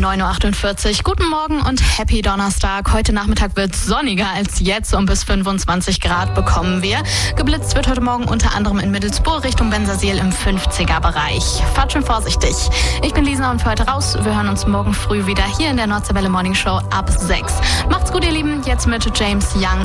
9.48 Uhr. Guten Morgen und Happy Donnerstag. Heute Nachmittag wird es sonniger als jetzt und bis 25 Grad bekommen wir. Geblitzt wird heute Morgen unter anderem in Middelsburg Richtung Bensersiel im 50er-Bereich. Fahrt schön vorsichtig. Ich bin Lisa und für heute raus. Wir hören uns morgen früh wieder hier in der Nordseewelle Morning Show ab 6. Macht's gut, ihr Lieben. Jetzt mit James Young.